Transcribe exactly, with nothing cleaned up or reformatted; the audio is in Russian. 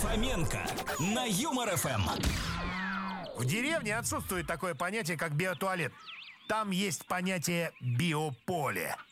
Фоменко на Юмор эф эм. В деревне отсутствует такое понятие, как биотуалет. Там есть понятие биополе.